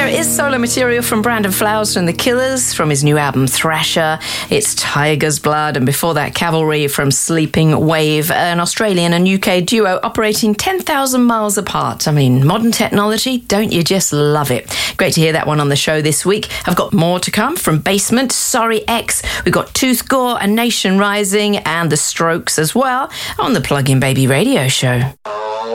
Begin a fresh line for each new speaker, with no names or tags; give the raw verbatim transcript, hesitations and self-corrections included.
is solo material from Brandon Flowers from The Killers, from his new album Thrasher. It's Tiger's Blood, and before that, Cavalry from Sleeping Wave, an Australian and U K duo operating ten thousand miles apart. I mean, modern technology, don't you just love it? Great to hear that one on the show this week. I've got more to come from Basement, Sorry X. We've got Tooth Gore, A Nation Rising, and The Strokes as well on the Plug-in Baby Radio Show.